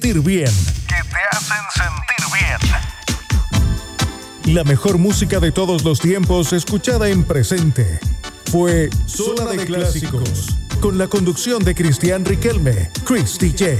sentir bien. Que te hacen sentir bien. La mejor música de todos los tiempos escuchada en presente. Fue Zona de Clásicos, con la conducción de Cristian Riquelme, Chris DJ.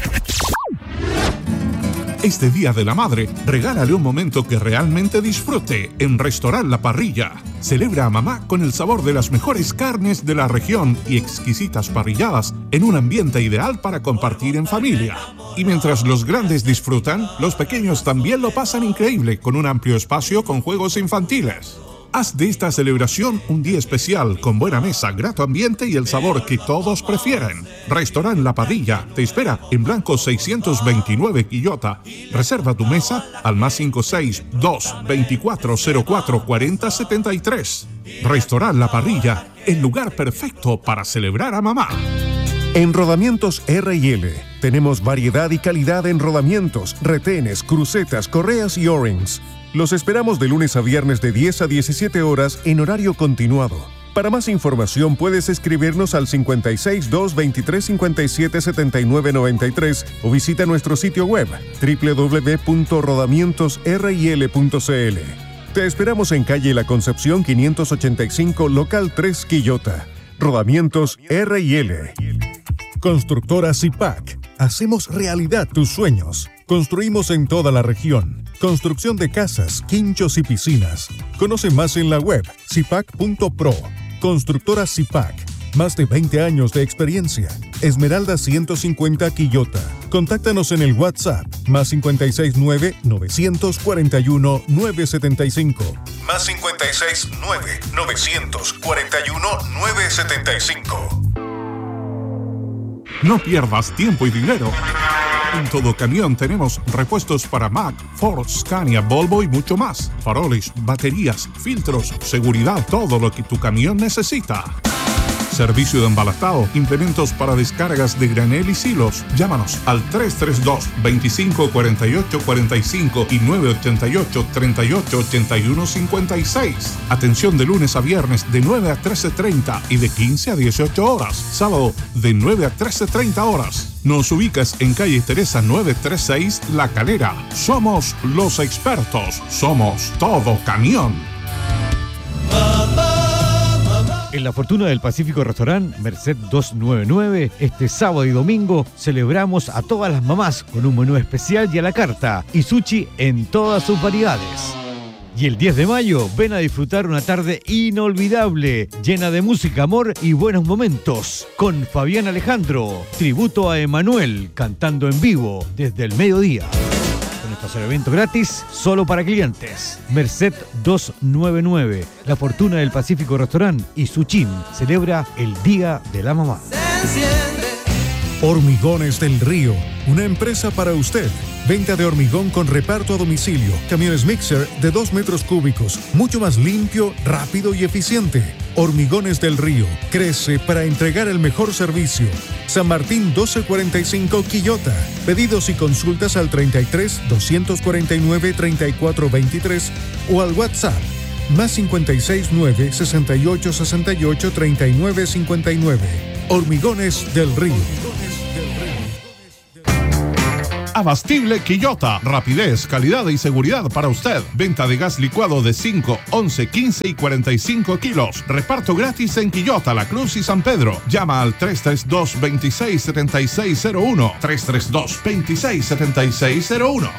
Este Día de la Madre, regálale un momento que realmente disfrute en Restaurant La Parrilla. Celebra a mamá con el sabor de las mejores carnes de la región y exquisitas parrilladas en un ambiente ideal para compartir en familia. Y mientras los grandes disfrutan, los pequeños también lo pasan increíble con un amplio espacio con juegos infantiles. Haz de esta celebración un día especial con buena mesa, grato ambiente y el sabor que todos prefieren. Restaurant La Parrilla te espera en Blanco 629 Quillota. Reserva tu mesa al +56 24 04 40 73. Restaurant La Parrilla, el lugar perfecto para celebrar a mamá. En Rodamientos R&L tenemos variedad y calidad en rodamientos, retenes, crucetas, correas y O-rings. Los esperamos de lunes a viernes de 10 a 17 horas en horario continuado. Para más información puedes escribirnos al 56 223 57 79 93 o visita nuestro sitio web www.rodamientosril.cl. Te esperamos en calle La Concepción 585, local 3, Quillota. Rodamientos R&L. Constructora Zipac. Hacemos realidad tus sueños. Construimos en toda la región. Construcción de casas, quinchos y piscinas. Conoce más en la web zipac.pro. Constructora Zipac. Más de 20 años de experiencia. Esmeralda 150 Quillota. Contáctanos en el WhatsApp +569 941 975. +569 941 975. No pierdas tiempo y dinero. En Todo Camión tenemos repuestos para Mack, Ford, Scania, Volvo y mucho más. Faroles, baterías, filtros, seguridad, todo lo que tu camión necesita. Servicio de embalatado, implementos para descargas de granel y silos. Llámanos al 332-2548-45 y 988-3881-56. Atención de lunes a viernes de 9 a 13:30 y de 15 a 18 horas. Sábado de 9 a 13:30 horas. Nos ubicas en calle Teresa 936 La Calera. Somos los expertos. Somos Todo Camión. En la Fortuna del Pacífico Restaurant, Merced 299, este sábado y domingo celebramos a todas las mamás con un menú especial y a la carta y sushi en todas sus variedades. Y el 10 de mayo, ven a disfrutar una tarde inolvidable, llena de música, amor y buenos momentos, con Fabián Alejandro, tributo a Emanuel, cantando en vivo desde el mediodía. Con nuestro evento gratis, solo para clientes. Merced 299, la Fortuna del Pacífico Restaurant y Suchín celebra el Día de la Mamá. Hormigones del Río, una empresa para usted. Venta de hormigón con reparto a domicilio. Camiones mixer de 2 metros cúbicos. Mucho más limpio, rápido y eficiente. Hormigones del Río. Crece para entregar el mejor servicio. San Martín 1245 Quillota. Pedidos y consultas al 33 249 34 23 o al WhatsApp +569 68 68 39 59. Hormigones del Río. Abastible Quillota. Rapidez, calidad y seguridad para usted. Venta de gas licuado de 5, 11, 15 y 45 kilos. Reparto gratis en Quillota, La Cruz y San Pedro. Llama al 332-267601. 332-267601.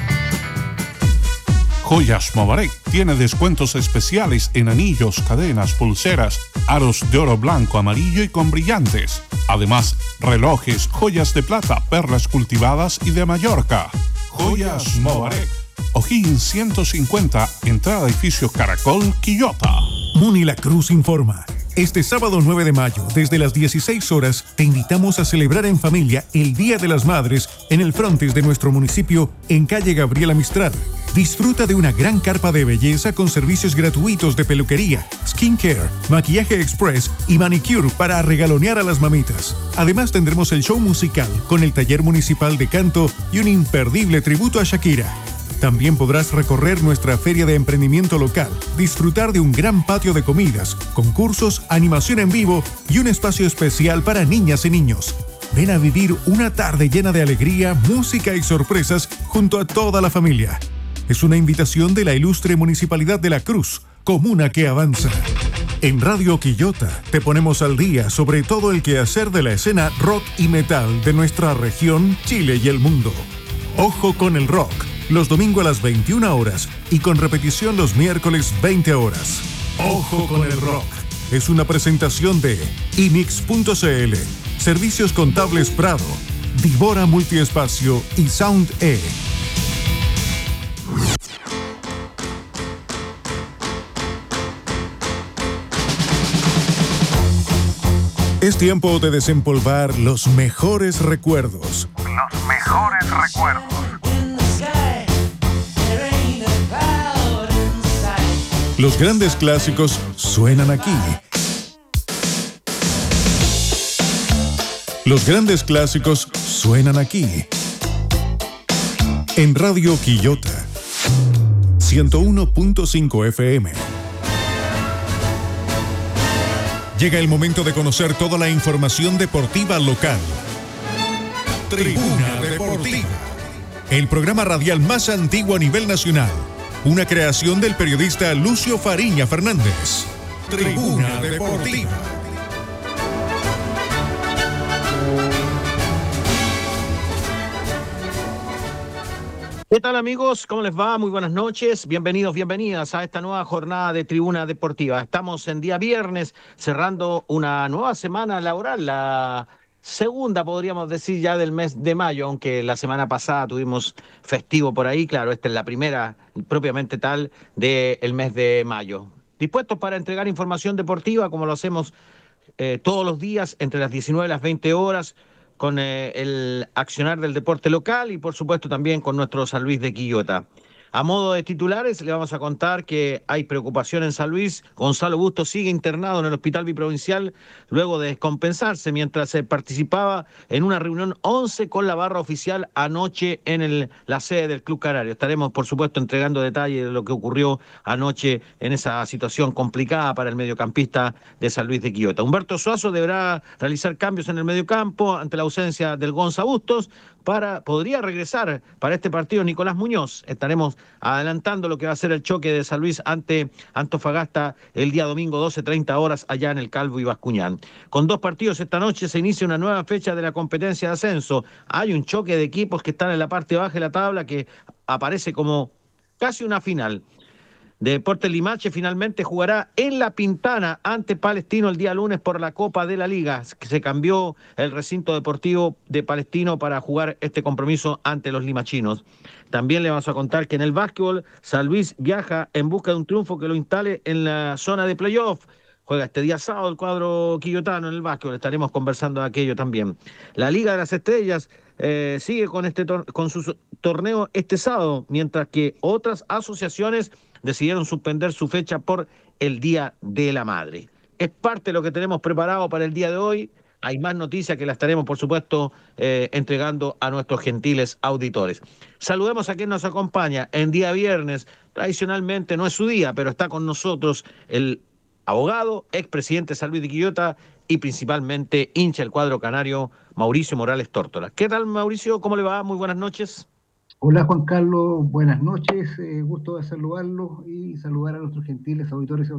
Joyas Mobarek tiene descuentos especiales en anillos, cadenas, pulseras, aros de oro blanco, amarillo y con brillantes. Además, relojes, joyas de plata, perlas cultivadas y de Mallorca. Joyas Mobarek. O'Higgins 150, entrada edificio Caracol, Quillota. Muni La Cruz informa. Este sábado 9 de mayo, desde las 16 horas, te invitamos a celebrar en familia el Día de las Madres en el frontis de nuestro municipio, en calle Gabriela Mistral. Disfruta de una gran carpa de belleza con servicios gratuitos de peluquería, skincare, maquillaje express y manicure para regalonear a las mamitas. Además tendremos el show musical con el taller municipal de canto y un imperdible tributo a Shakira. También podrás recorrer nuestra feria de emprendimiento local, disfrutar de un gran patio de comidas, concursos, animación en vivo y un espacio especial para niñas y niños. Ven a vivir una tarde llena de alegría, música y sorpresas junto a toda la familia. Es una invitación de la ilustre Municipalidad de La Cruz, comuna que avanza. En Radio Quillota te ponemos al día sobre todo el quehacer de la escena rock y metal de nuestra región, Chile y el mundo. Ojo con el rock, los domingos a las 21 horas y con repetición los miércoles 20 horas. Ojo con el rock. Es una presentación de imix.cl, Servicios Contables Prado, Divora Multiespacio y Sound E. Es tiempo de desempolvar los mejores recuerdos. Los mejores recuerdos. Los grandes clásicos suenan aquí. Los grandes clásicos suenan aquí. En Radio Quillota, 101.5 FM. Llega el momento de conocer toda la información deportiva local. Tribuna Deportiva, el programa radial más antiguo a nivel nacional. Una creación del periodista Lucio Fariña Fernández. Tribuna Deportiva. ¿Qué tal, amigos? ¿Cómo les va? Muy buenas noches. Bienvenidos, bienvenidas a esta nueva jornada de Tribuna Deportiva. Estamos en día viernes, cerrando una nueva semana laboral, la segunda, podríamos decir, ya del mes de mayo, aunque la semana pasada tuvimos festivo por ahí. Claro, esta es la primera propiamente tal del mes de mayo. Dispuestos para entregar información deportiva, como lo hacemos todos los días, entre las 19 y las 20 horas, con el accionar del deporte local y, por supuesto, también con nuestro San Luis de Quillota. A modo de titulares, le vamos a contar que hay preocupación en San Luis. Gonzalo Bustos sigue internado en el Hospital Biprovincial luego de descompensarse mientras se participaba en una reunión 11 con la barra oficial anoche en la sede del Club Canario. Estaremos, por supuesto, entregando detalles de lo que ocurrió anoche en esa situación complicada para el mediocampista de San Luis de Quillota. Humberto Suazo deberá realizar cambios en el mediocampo ante la ausencia del Gonza Bustos. Podría regresar para este partido Nicolás Muñoz. Estaremos adelantando lo que va a ser el choque de San Luis ante Antofagasta el día domingo 12:30 horas allá en el Calvo y Bascuñán. Con 2 partidos esta noche se inicia una nueva fecha de la competencia de ascenso. Hay un choque de equipos que están en la parte baja de la tabla que aparece como casi una final. Deportes Limache finalmente jugará en La Pintana ante Palestino el día lunes por la Copa de la Liga. Se cambió el recinto deportivo de Palestino para jugar este compromiso ante los limachinos. También le vamos a contar que en el básquetbol San Luis viaja en busca de un triunfo que lo instale en la zona de playoff. Juega este día sábado el cuadro quillotano en el básquetbol. Estaremos conversando de aquello también. La Liga de las Estrellas sigue con su torneo este sábado, mientras que otras asociaciones decidieron suspender su fecha por el Día de la Madre. Es parte de lo que tenemos preparado para el día de hoy. Hay más noticias que las estaremos, por supuesto, entregando a nuestros gentiles auditores. Saludemos a quien nos acompaña en día viernes. Tradicionalmente no es su día, pero está con nosotros el abogado, expresidente de San Luis de Quillota y principalmente hincha del cuadro canario, Mauricio Morales Tórtola. ¿Qué tal, Mauricio? ¿Cómo le va? Muy buenas noches. Hola Juan Carlos, buenas noches, gusto de saludarlos y saludar a nuestros gentiles auditores